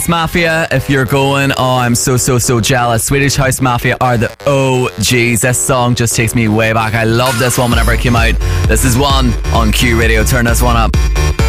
Mafia, if you're going, oh, I'm so jealous. Swedish House Mafia are the OGs. This song just takes me way back. I love this one whenever it came out. This is one on Q Radio. Turn this one up.